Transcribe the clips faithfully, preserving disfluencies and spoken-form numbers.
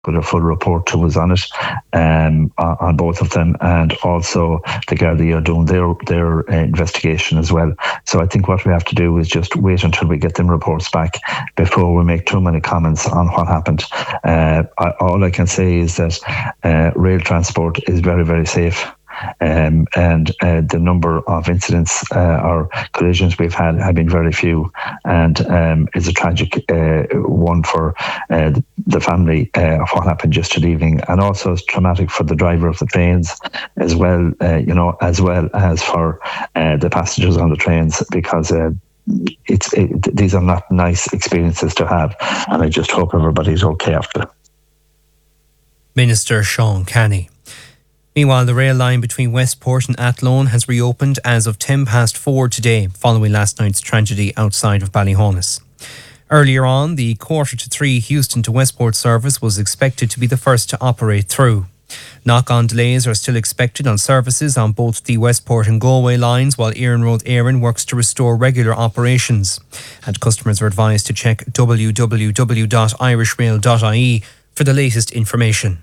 with a full report to us on it, um, on, on both of them, and also the Gardaí are doing their their uh, investigation as well. So I think what we have to do is just wait until we get them reports back before we make too many comments on what happened. Uh, I, all I can say is that uh, rail transport is very, very safe. Um, and uh, the number of incidents uh, or collisions we've had have been very few, and um, it's a tragic uh, one for uh, the family uh, of what happened yesterday evening, and also it's traumatic for the driver of the trains as well, uh, you know, as well as for uh, the passengers on the trains, because uh, it's it, these are not nice experiences to have, and I just hope everybody's okay after. Minister Sean Canny. Meanwhile, the rail line between Westport and Athlone has reopened as of ten past four today, following last night's tragedy outside of Ballyhonus. Earlier on, the quarter to three Houston to Westport service was expected to be the first to operate through. Knock-on delays are still expected on services on both the Westport and Galway lines, while Erin Road Éireann works to restore regular operations. And customers are advised to check w w w dot irish rail dot i e for the latest information.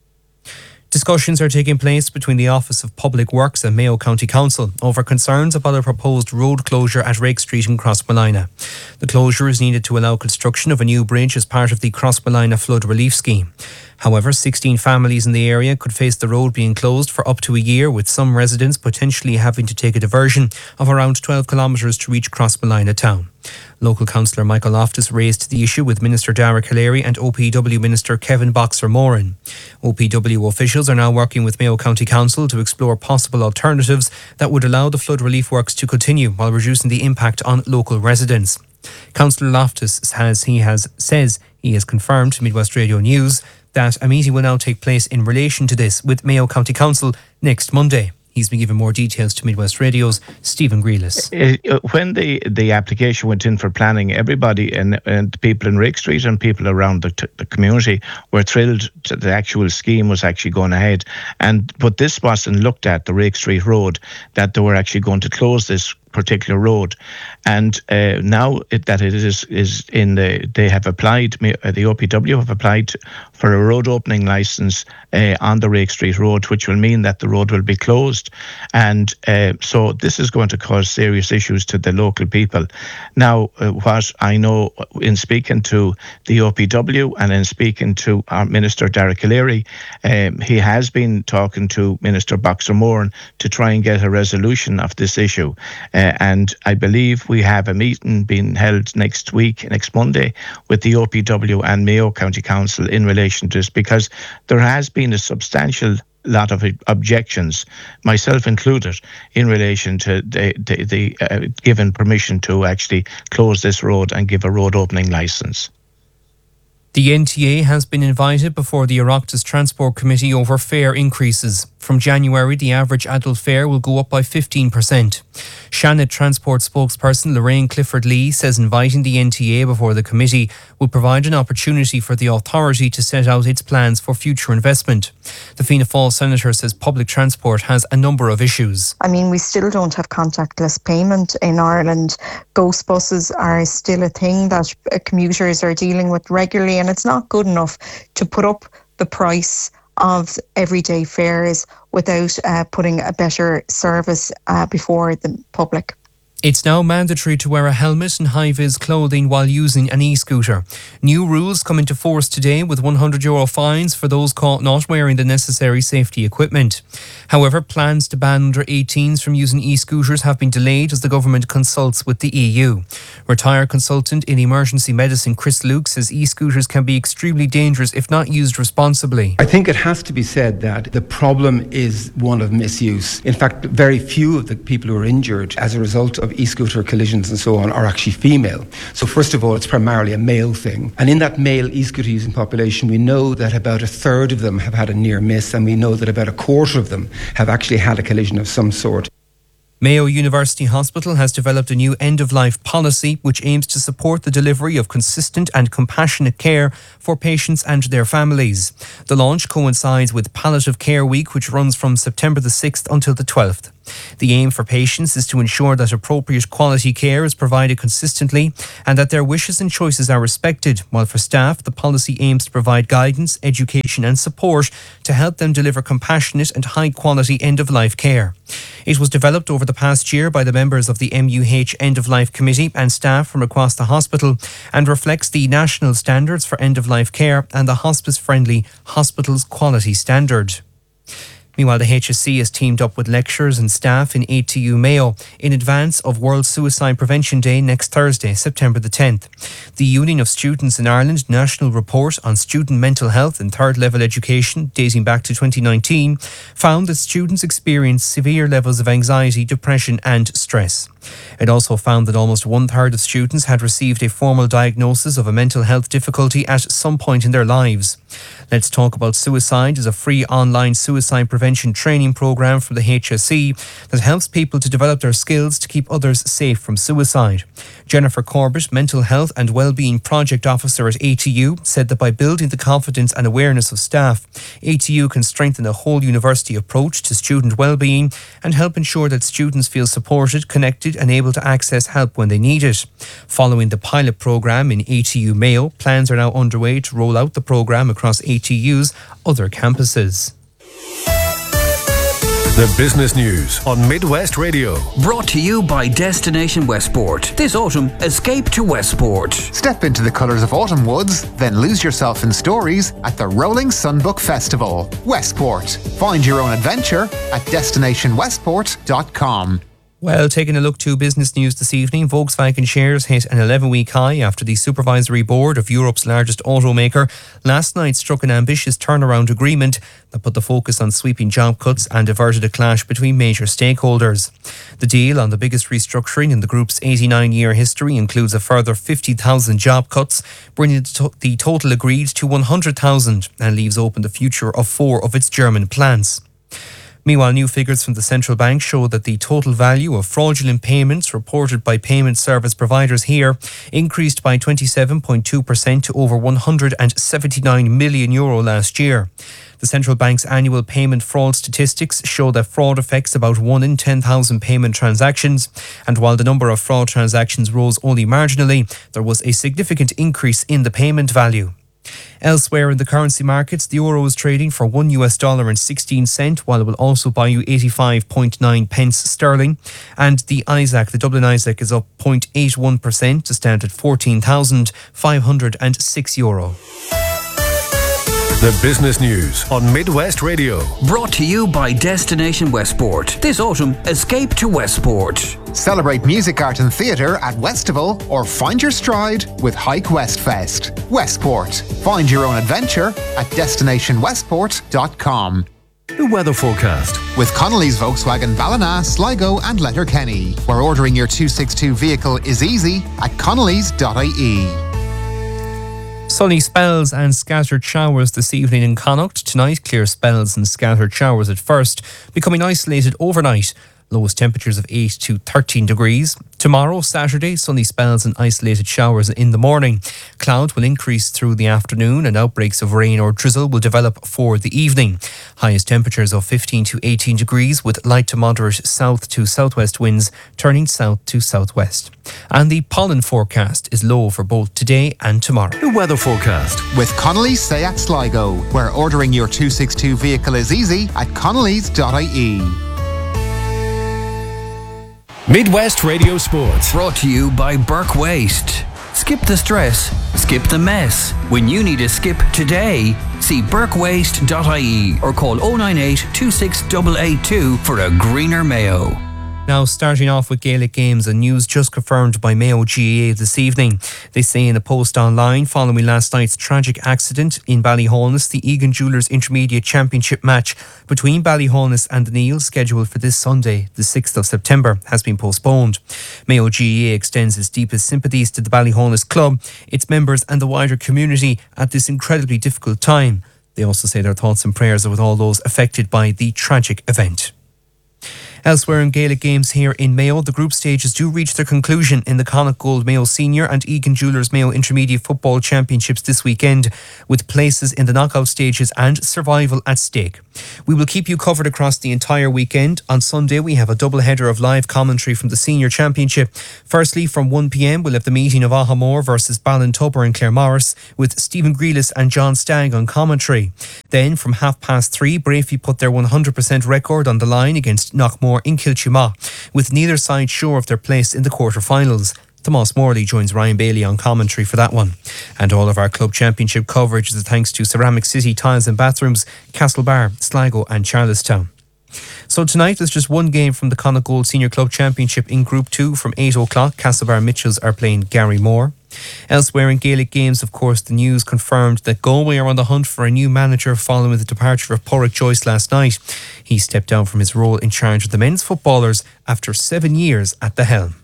Discussions are taking place between the Office of Public Works and Mayo County Council over concerns about a proposed road closure at Rake Street in Crossmolina. The closure is needed to allow construction of a new bridge as part of the Crossmolina Flood Relief Scheme. However, sixteen families in the area could face the road being closed for up to a year, with some residents potentially having to take a diversion of around twelve kilometres to reach Crossmolina town. Local councillor Michael Loftus raised the issue with Minister Dara Calleary and O P W Minister Kevin Boxer-Moran. O P W officials are now working with Mayo County Council to explore possible alternatives that would allow the flood relief works to continue while reducing the impact on local residents. Councillor Loftus has, he has, says he has confirmed to Midwest Radio News that a meeting will now take place in relation to this with Mayo County Council next Monday. He's been given more details to Midwest Radio's Stephen Grealis. When the, the application went in for planning, everybody and, and people in Rake Street and people around the, t- the community were thrilled that the actual scheme was actually going ahead. And but this wasn't looked at, the Rake Street Road, that they were actually going to close this particular road, and uh, now it, that it is is in the they have applied uh, the O P W have applied for a road opening licence uh, on the Rake Street Road, which will mean that the road will be closed, and uh, so this is going to cause serious issues to the local people. Now, uh, what I know in speaking to the O P W and in speaking to our Minister Dara Calleary, um, he has been talking to Minister Boxer-Moran to try and get a resolution of this issue. Uh, Uh, and I believe we have a meeting being held next week, next Monday, with the O P W and Mayo County Council in relation to this, because there has been a substantial lot of objections, myself included, in relation to the, the, the uh, given permission to actually close this road and give a road opening licence. The N T A has been invited before the Oireachtas Transport Committee over fare increases. From January, the average adult fare will go up by fifteen percent. Shannon Transport spokesperson Lorraine Clifford-Lee says inviting the N T A before the committee will provide an opportunity for the authority to set out its plans for future investment. The Fianna Fáil senator says public transport has a number of issues. I mean, we still don't have contactless payment in Ireland. Ghost buses are still a thing that commuters are dealing with regularly, and it's not good enough to put up the price of everyday fares without uh, putting a better service uh, before the public. It's now mandatory to wear a helmet and high-vis clothing while using an e-scooter. New rules come into force today with one hundred euro fines for those caught not wearing the necessary safety equipment. However, plans to ban under eighteens from using e-scooters have been delayed as the government consults with the E U. Retired consultant in emergency medicine Chris Luke says e-scooters can be extremely dangerous if not used responsibly. I think it has to be said that the problem is one of misuse. In fact, very few of the people who are injured as a result of e-scooter collisions and so on are actually female. So first of all, it's primarily a male thing. And in that male e-scooter using population, we know that about a third of them have had a near miss, and we know that about a quarter of them have actually had a collision of some sort. Mayo University Hospital has developed a new end-of-life policy which aims to support the delivery of consistent and compassionate care for patients and their families. The launch coincides with Palliative Care Week, which runs from September the sixth until the twelfth. The aim for patients is to ensure that appropriate quality care is provided consistently and that their wishes and choices are respected, while for staff, the policy aims to provide guidance, education and support to help them deliver compassionate and high-quality end-of-life care. It was developed over the past year by the members of the M U H End-of-Life Committee and staff from across the hospital and reflects the national standards for end-of-life care and the hospice-friendly hospitals quality standard. Meanwhile, the H S C has teamed up with lecturers and staff in A T U Mayo in advance of World Suicide Prevention Day next Thursday, September the tenth. The Union of Students in Ireland National Report on Student Mental Health in Third Level Education, dating back to twenty nineteen, found that students experience severe levels of anxiety, depression and stress. It also found that almost one-third of students had received a formal diagnosis of a mental health difficulty at some point in their lives. Let's Talk About Suicide is a free online suicide prevention training programme from the H S C that helps people to develop their skills to keep others safe from suicide. Jennifer Corbett, Mental Health and Wellbeing Project Officer at A T U, said that by building the confidence and awareness of staff, A T U can strengthen a whole university approach to student wellbeing and help ensure that students feel supported, connected and able to access help when they need it. Following the pilot programme in A T U Mayo, plans are now underway to roll out the programme across A T U's other campuses. The business news on Midwest Radio. Brought to you by Destination Westport. This autumn, escape to Westport. Step into the colours of autumn woods, then lose yourself in stories at the Rolling Sunbook Festival. Westport. Find your own adventure at destination westport dot com. Well, taking a look to business news this evening, Volkswagen shares hit an eleven-week high after the supervisory board of Europe's largest automaker last night struck an ambitious turnaround agreement that put the focus on sweeping job cuts and averted a clash between major stakeholders. The deal, on the biggest restructuring in the group's eighty-nine-year history, includes a further fifty thousand job cuts, bringing the total agreed to one hundred thousand and leaves open the future of four of its German plants. Meanwhile, new figures from the central bank show that the total value of fraudulent payments reported by payment service providers here increased by twenty-seven point two percent to over one hundred seventy-nine million euro last year. The central bank's annual payment fraud statistics show that fraud affects about one in ten thousand payment transactions, and while the number of fraud transactions rose only marginally, there was a significant increase in the payment value. Elsewhere in the currency markets, the euro is trading for one US dollar and sixteen cent, while it will also buy you eighty-five point nine pence sterling. And the I S A C, the Dublin I S A C, is up zero point eight one percent to stand at fourteen thousand five hundred six euro. The business news on Midwest Radio. Brought to you by Destination Westport. This autumn, escape to Westport. Celebrate music, art and theatre at Westival or find your stride with Hike West Fest. Westport. Find your own adventure at destination westport dot com. The weather forecast. With Connolly's Volkswagen Ballina, Sligo and Letterkenny, where ordering your two sixty-two vehicle is easy at connellys dot I E. Sunny spells and scattered showers this evening in Connacht. Tonight, clear spells and scattered showers at first, becoming isolated overnight. Lowest temperatures of eight to thirteen degrees. Tomorrow, Saturday, sunny spells and isolated showers in the morning. Cloud will increase through the afternoon and outbreaks of rain or drizzle will develop for the evening. Highest temperatures of fifteen to eighteen degrees with light to moderate south to southwest winds turning south to southwest. And the pollen forecast is low for both today and tomorrow. The weather forecast. With Connolly's Seat Sligo, where ordering your two sixty-two vehicle is easy at connellys dot I E. Midwest Radio Sports. Brought to you by Burke Waste. Skip the stress, skip the mess. When you need a skip today, see burke waste dot I E or call oh nine eight, two six eight eight two for a greener Mayo. Now, starting off with Gaelic games and news just confirmed by Mayo G A A this evening. They say in a post online following last night's tragic accident in Ballyholness, the Egan Jewellers Intermediate Championship match between Ballyholness and the Neil, scheduled for this Sunday, the sixth of September, has been postponed. Mayo G A A extends its deepest sympathies to the Ballyholness club, its members and the wider community at this incredibly difficult time. They also say their thoughts and prayers are with all those affected by the tragic event. Elsewhere in Gaelic games here in Mayo, the group stages do reach their conclusion in the Connacht Gold Mayo Senior and Egan Jewellers Mayo Intermediate Football Championships this weekend, with places in the knockout stages and survival at stake. We will keep you covered across the entire weekend. On Sunday, we have a double header of live commentary from the Senior Championship. Firstly, from one p.m, we'll have the meeting of Ahamore versus Ballintubber and Claremorris with Stephen Grealis and John Stagg on commentary. Then, from half past three, Brafey put their one hundred percent record on the line against Knockmore in Kilchuma, with neither side sure of their place in the quarter-finals. Tomas Morley joins Ryan Bailey on commentary for that one. And all of our club championship coverage is thanks to Ceramic City Tiles and Bathrooms, Castlebar, Sligo and Charlestown. So tonight there's just one game from the Connacht Gold Senior Club Championship in Group two from eight o'clock. Castlebar Mitchells are playing Garrymore. Elsewhere in Gaelic games, of course, the news confirmed that Galway are on the hunt for a new manager following the departure of Porrick Joyce last night. He stepped down from his role in charge of the men's footballers after seven years at the helm.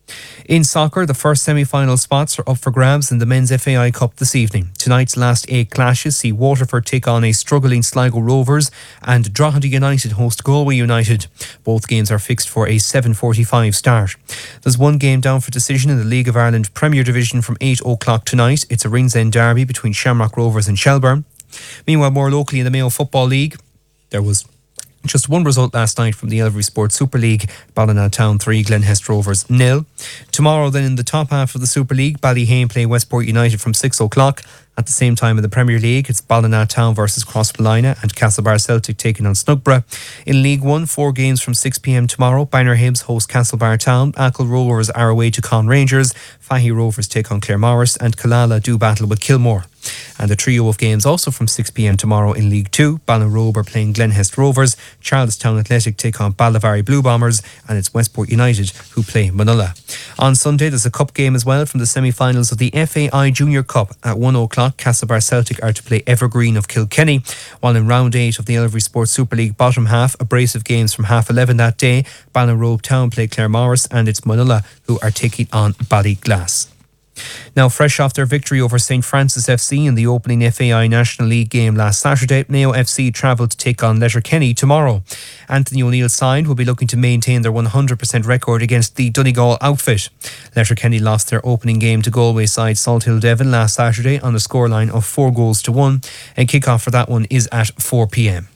In soccer, the first semi-final spots are up for grabs in the Men's F A I Cup this evening. Tonight's last eight clashes see Waterford take on a struggling Sligo Rovers and Drogheda United host Galway United. Both games are fixed for a seven forty-five start. There's one game down for decision in the League of Ireland Premier Division from eight o'clock tonight. It's a Ringsend derby between Shamrock Rovers and Shelburne. Meanwhile, more locally in the Mayo Football League, there was just one result last night from the Elvery Sports Super League. Ballinatown three, Glenhest Rovers nil. Tomorrow then in the top half of the Super League, Ballyhane play Westport United from six o'clock. At the same time in the Premier League, it's Ballinatown versus Crossmolina and Castlebar Celtic taking on Snugborough. In League one, four games from six p.m. tomorrow. Banner Hibs host Castlebar Town, Achill Rovers are away to Con Rangers, Fahy Rovers take on Claremorris and Killala do battle with Kilmore. And a trio of games also from six p.m. tomorrow in League two. Ballinrobe are playing Glenhest Rovers, Charlestown Athletic take on Ballyvary Blue Bombers, and it's Westport United who play Munulla. On Sunday there's a cup game as well from the semi-finals of the F A I Junior Cup. At one o'clock, Castlebar Celtic are to play Evergreen of Kilkenny, while in round eight of the Elvery Sports Super League bottom half, abrasive games from half eleven that day. Ballinrobe Town play Claremorris and it's Munulla who are taking on Ballyglass. Now, fresh off their victory over Saint Francis F C in the opening F A I National League game last Saturday, Mayo F C travel to take on Letterkenny tomorrow. Anthony O'Neill's side will be looking to maintain their one hundred percent record against the Donegal outfit. Letterkenny lost their opening game to Galway side Salthill Devon last Saturday on a scoreline of four goals to one, and kick-off for that one is at four p.m.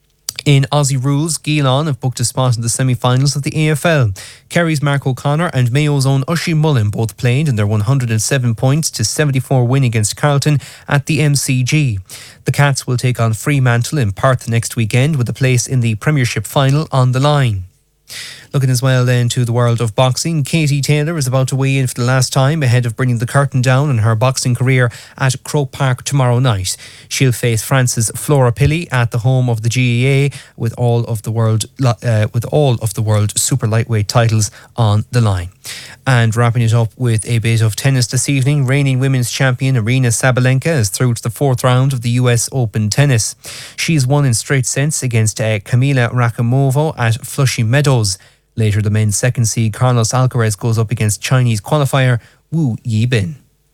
In Aussie rules, Geelong have booked a spot in the semi-finals of the A F L. Kerry's Mark O'Connor and Mayo's own Ushie Mullen both played in their one hundred seven points to seventy-four win against Carlton at the M C G. The Cats will take on Fremantle in Perth next weekend with a place in the Premiership final on the line. Looking as well then to the world of boxing, Katie Taylor is about to weigh in for the last time ahead of bringing the curtain down on her boxing career at Croke Park tomorrow night. She'll face Frances Flora Pilley at the home of the G A A with all of the world uh, with all of the world super lightweight titles on the line. And wrapping it up with a bit of tennis this evening, reigning women's champion Aryna Sabalenka is through to the fourth round of the U S Open tennis. She's won in straight sets against uh, Kamila Rakhimova at Flushing Meadows. Later, the men's second seed Carlos Alcaraz goes up against Chinese qualifier Wu Yibin.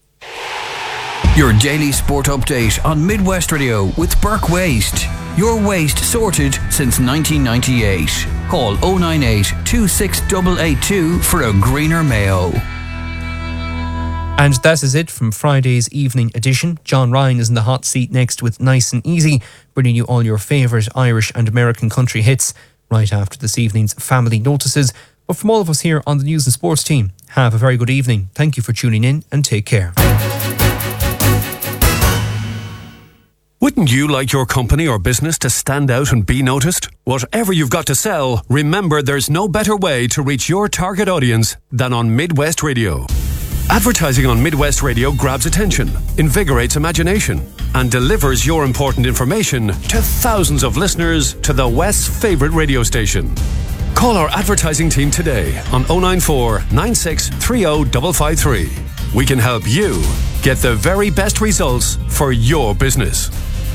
Your daily sport update on Midwest Radio with Burke Waste. Your waste sorted since nineteen ninety-eight. Call oh nine eight, two six eight eight two for a greener Mayo. And that is it from Friday's evening edition. John Ryan is in the hot seat next with Nice and Easy, bringing you all your favourite Irish and American country hits right after this evening's family notices. But from all of us here on the News and Sports team, have a very good evening. Thank you for tuning in and take care. Wouldn't you like your company or business to stand out and be noticed? Whatever you've got to sell, remember there's no better way to reach your target audience than on Midwest Radio. Advertising on Midwest Radio grabs attention, invigorates imagination, and delivers your important information to thousands of listeners to the West's favourite radio station. Call our advertising team today on oh nine four, nine six three oh five five three. We can help you get the very best results for your business.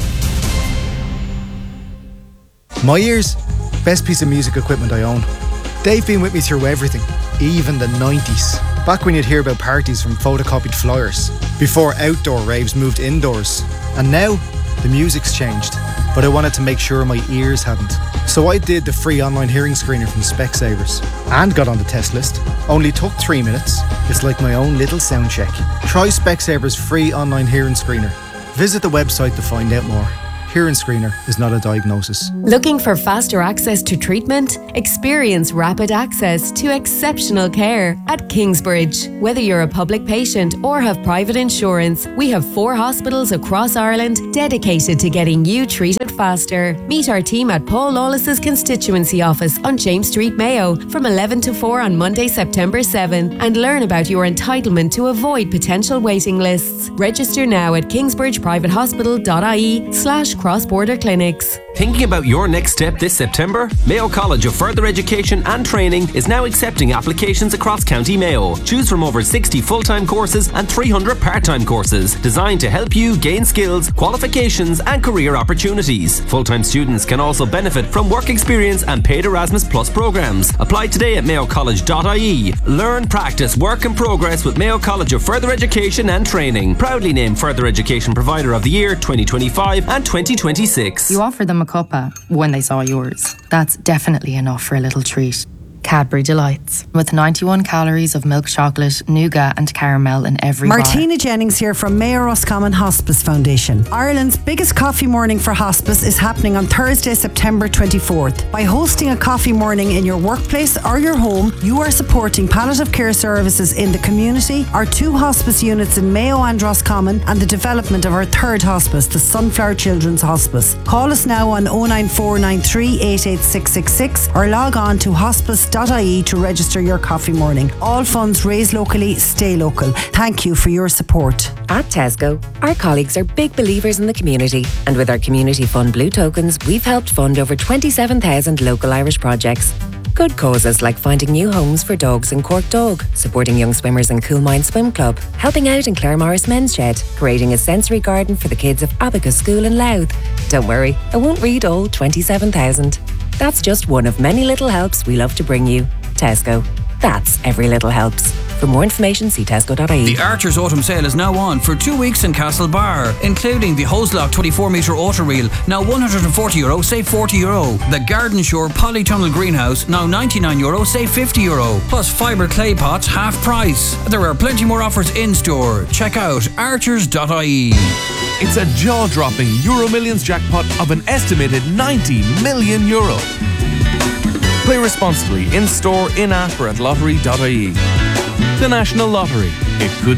My ears, best piece of music equipment I own. They've been with me through everything, even the nineties. Back when you'd hear about parties from photocopied flyers, before outdoor raves moved indoors. And now, the music's changed, but I wanted to make sure my ears hadn't. So I did the free online hearing screener from Specsavers and got on the test list. Only took three minutes. It's like my own little sound check. Try Specsavers free online hearing screener. Visit the website to find out more. hearing screener is not a diagnosis. Looking for faster access to treatment? Experience rapid access to exceptional care at Kingsbridge. Whether you're a public patient or have private insurance, we have four hospitals across Ireland dedicated to getting you treated faster. Meet our team at Paul Lawless's constituency office on James Street, Mayo from eleven to four on Monday, September seventh, and learn about your entitlement to avoid potential waiting lists. Register now at kingsbridgeprivatehospital.ie slash cross-border clinics. Thinking about your next step this September? Mayo College of Further Education and Training is now accepting applications across County Mayo. Choose from over sixty full-time courses and three hundred part-time courses designed to help you gain skills, qualifications and career opportunities. Full-time students can also benefit from work experience and paid Erasmus Plus programs. Apply today at mayo college dot I E. Learn, practice, work and progress with Mayo College of Further Education and Training. Proudly named Further Education Provider of the Year twenty twenty-five and twenty twenty-six. You offered them a cuppa when they saw yours. That's definitely enough for a little treat. Cadbury Delights, with ninety-one calories of milk chocolate, nougat and caramel in every Martina bar. Jennings here from Mayor Roscommon Hospice Foundation. Ireland's biggest coffee morning for hospice is happening on Thursday, September twenty-fourth. By hosting a coffee morning in your workplace or your home, you are supporting palliative care services in the community, our two hospice units in Mayo and Roscommon, and the development of our third hospice, the Sunflower Children's Hospice. Call us now on oh nine four nine three eight eight six six six or log on to hospice dot I E to register your coffee morning. All funds raised locally, stay local. Thank you for your support. At Tesco, our colleagues are big believers in the community, and with our Community Fund Blue Tokens, we've helped fund over twenty-seven thousand local Irish projects. Good causes like finding new homes for dogs in Cork Dog, supporting young swimmers in Coolmine Swim Club, helping out in Claremorris Men's Shed, creating a sensory garden for the kids of Abacus School in Louth. Don't worry, I won't read all twenty-seven thousand. That's just one of many little helps we love to bring you. Tesco. That's every little helps. For more information, see tesco dot I E. The Archer's Autumn Sale is now on for two weeks in Castlebar, including the Hoselock twenty-four metre auto reel, now one hundred forty euro, save forty euro. The Garden Shore Polytunnel Greenhouse, now ninety-nine euro, save fifty euro. Plus fibre clay pots, half price. There are plenty more offers in store. Check out archers dot I E. It's a jaw-dropping Euro Millions jackpot of an estimated ninety million euro. Play responsibly in store, in app or at lottery dot I E. The National Lottery. It could